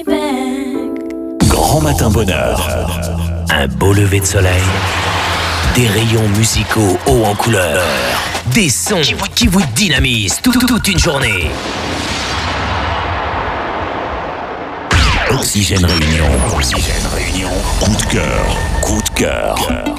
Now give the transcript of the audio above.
Grand matin bonheur. Un beau lever de soleil. Des rayons musicaux hauts en couleur. Des sons qui vous dynamisent toute une journée. Oxygène Réunion. Oxygène Réunion. Coup de cœur. Coup de cœur.